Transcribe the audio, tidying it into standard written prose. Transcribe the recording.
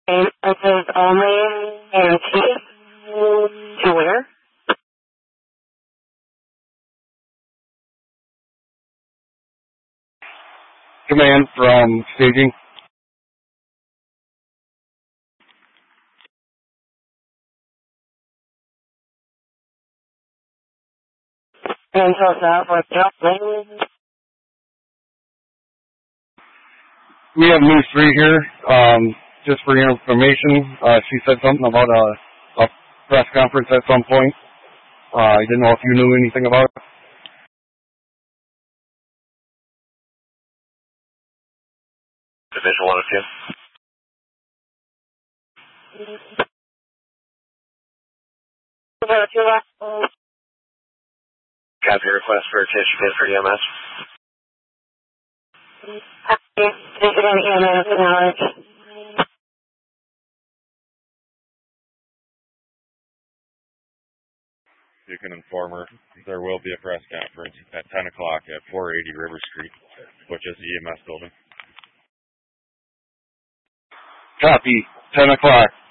It says only antique. To where? Command from staging. And so that was We have news 3 here. Just for your information, she said something about a press conference at some point. I didn't know if you knew anything about it. Division 1 of 2. Copy request for tissue pin for EMS. EMS knowledge. You can inform her there will be a press conference at 10 o'clock at 480 River Street, which is the EMS building. Copy. 10 o'clock.